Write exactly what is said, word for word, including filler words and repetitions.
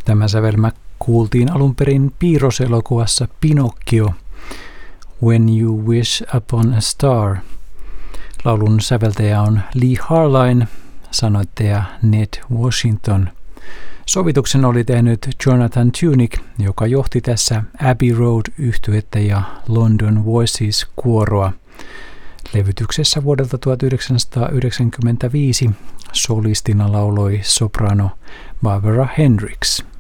Tämä sävelmä kuultiin alun perin piirroselokuvassa Pinocchio, When You Wish Upon a Star. Laulun säveltäjä on Lee Harline, sanoittaja Ned Washington. Sovituksen oli tehnyt Jonathan Tunick, joka johti tässä Abbey Road-yhtyettä ja London Voices-kuoroa. Levytyksessä vuodelta tuhatyhdeksänsataayhdeksänkymmentäviisi solistina lauloi soprano Barbara Hendricks.